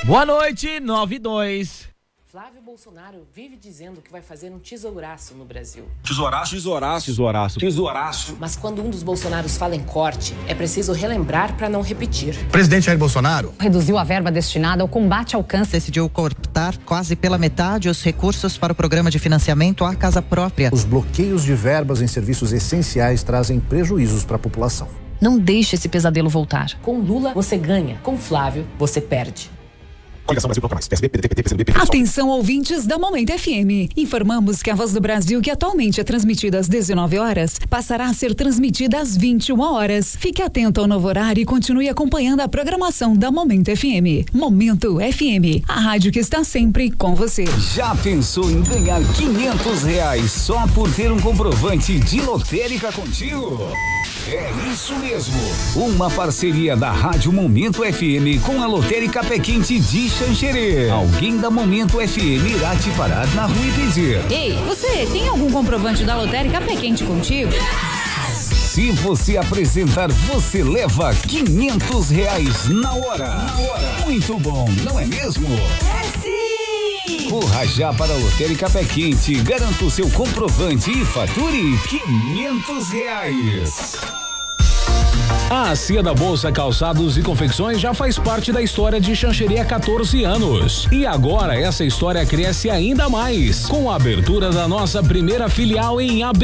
Boa noite, 9-2. Flávio Bolsonaro vive dizendo que vai fazer um tesouraço no Brasil. Tesouraço. Mas quando um dos Bolsonaros fala em corte, é preciso relembrar para não repetir. O presidente Jair Bolsonaro reduziu a verba destinada ao combate ao câncer. Decidiu cortar quase pela metade os recursos para o programa de financiamento à casa própria. Os bloqueios de verbas em serviços essenciais trazem prejuízos para a população. Não deixe esse pesadelo voltar. Com Lula, você ganha. Com Flávio, você perde. Atenção, ouvintes da Momento FM. Informamos que a Voz do Brasil, que atualmente é transmitida às 19 horas, passará a ser transmitida às 21 horas. Fique atento ao novo horário e continue acompanhando a programação da Momento FM. Momento FM, a rádio que está sempre com você. Já pensou em ganhar R$500 só por ter um comprovante de lotérica contigo? É isso mesmo. Uma parceria da Rádio Momento FM com a Lotérica Pé Quente de Xanxerê. Alguém da Momento FM irá te parar na rua e pedir: Ei, você tem algum comprovante da Lotérica Pé Quente contigo? Se você apresentar, você leva R$500 na hora. Muito bom, não é mesmo? É sim! Corra já para a Lotérica Pé Quente, garanta o seu comprovante e fature R$500. A Seda Bolsa Calçados e Confecções já faz parte da história de Xanxerê há 14 anos. E agora essa história cresce ainda mais com a abertura da nossa primeira filial em